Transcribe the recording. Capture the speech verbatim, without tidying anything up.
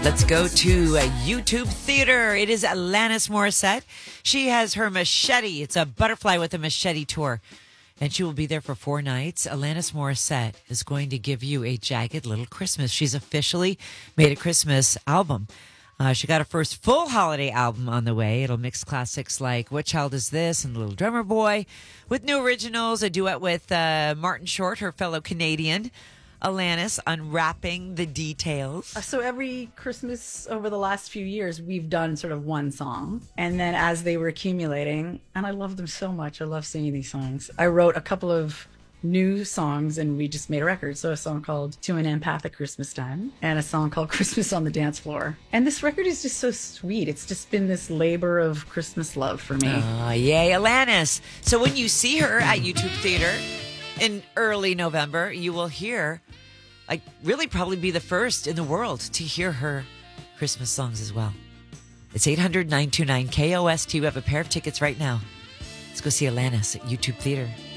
Let's go to a YouTube theater. It is Alanis Morissette. She has her machete. It's a butterfly with a machete tour. And she will be there for four nights. Alanis Morissette is going to give you a jagged little Christmas. She's officially made a Christmas album. Uh, she got her first full holiday album on the way. It'll mix classics like What Child Is This and Little Drummer Boy with new originals, a duet with uh, Martin Short, her fellow Canadian. Alanis unwrapping the details. So every Christmas over the last few years, we've done sort of one song. And then as they were accumulating, and I love them so much, I love singing these songs, I wrote a couple of new songs and we just made a record. So a song called To an Empath at Christmas Time and a song called Christmas on the Dance Floor. And this record is just so sweet. It's just been this labor of Christmas love for me. Oh, yay, Alanis. So when you see her at YouTube Theater in early November, you will hear, like, really probably be the first in the world to hear her Christmas songs as well. It's eight hundred, nine two nine, K O S T. We have a pair of tickets right now. Let's go see Alanis at YouTube Theater.